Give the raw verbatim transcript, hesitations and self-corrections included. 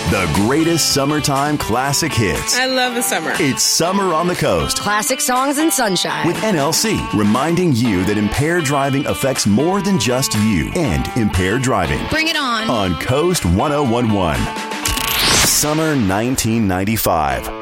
The greatest summertime classic hits. I love the summer. It's Summer on the Coast. Classic songs and sunshine. With N L C, reminding you that impaired driving affects more than just you and impaired driving. Bring it on. On Coast ten eleven. Summer nineteen ninety-five.